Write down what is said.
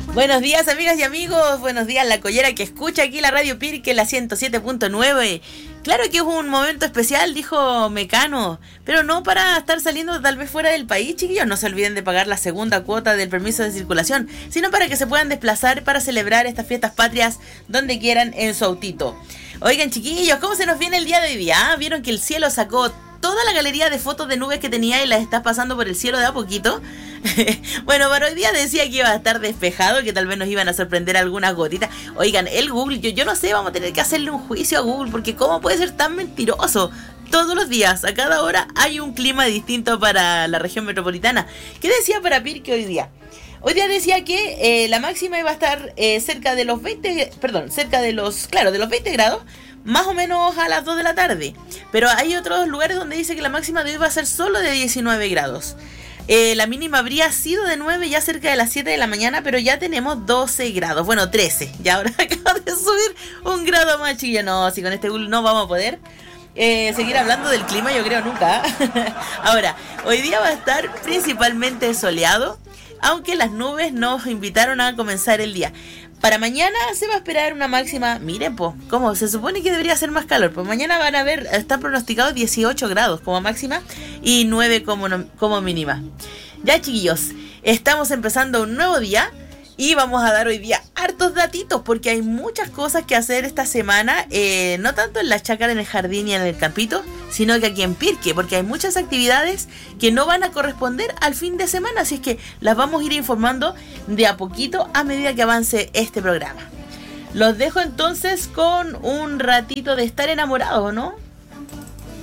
Buenos días, amigas y amigos. Buenos días, la collera que escucha aquí la Radio Pirque, la 107.9. Claro que es un momento especial, dijo Mecano, pero no para estar saliendo tal vez fuera del país, chiquillos. No se olviden de pagar la segunda cuota del permiso de circulación, sino para que se puedan desplazar para celebrar estas fiestas patrias donde quieran en su autito. Oigan, chiquillos, ¿cómo se nos viene el día de hoy día? ¿Vieron que el cielo sacó toda la galería de fotos de nubes que tenía y las está pasando por el cielo de a poquito? Bueno, para hoy día decía que iba a estar despejado, que tal vez nos iban a sorprender algunas gotitas. Oigan, el Google, yo no sé, vamos a tener que hacerle un juicio a Google, porque ¿cómo puede ser tan mentiroso? Todos los días, a cada hora, hay un clima distinto para la región metropolitana. ¿Qué decía para Pirque hoy día? Hoy día decía que la máxima iba a estar cerca de los 20, cerca de los 20 grados, más o menos a las 2 de la tarde. Pero hay otros lugares donde dice que la máxima de hoy va a ser solo de 19 grados. La mínima habría sido de 9 ya cerca de las 7 de la mañana, pero ya tenemos 12 grados. Bueno, 13. Ya ahora acaba de subir un grado más, chiquillo. No, si con este Google no vamos a poder seguir hablando del clima, yo creo nunca. Ahora, hoy día va a estar principalmente soleado, aunque las nubes nos invitaron a comenzar el día. Para mañana se va a esperar una máxima, miren, pues, ¿cómo? Se supone que debería ser más calor. Pues mañana van a ver, están pronosticados 18 grados como máxima y 9 como mínima. Ya, chiquillos, estamos empezando un nuevo día y vamos a dar hoy día hartos datitos porque hay muchas cosas que hacer esta semana, no tanto en la chácara, en el jardín y en el campito, sino que aquí en Pirque, porque hay muchas actividades que no van a corresponder al fin de semana, así es que las vamos a ir informando de a poquito a medida que avance este programa. Los dejo entonces con un ratito de estar enamorados, ¿no?